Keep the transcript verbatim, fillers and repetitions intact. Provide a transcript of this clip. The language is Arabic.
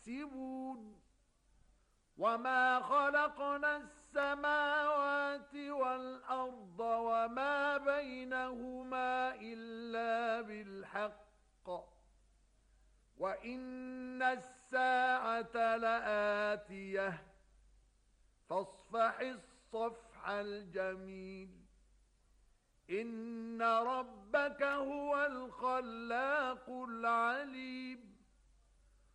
يحسبون وما خلقنا السماوات والأرض وما بينهما إلا بالحق وإن الساعة لآتية فاصفح الصفح الجميل إن ربك هو الخلاق العليم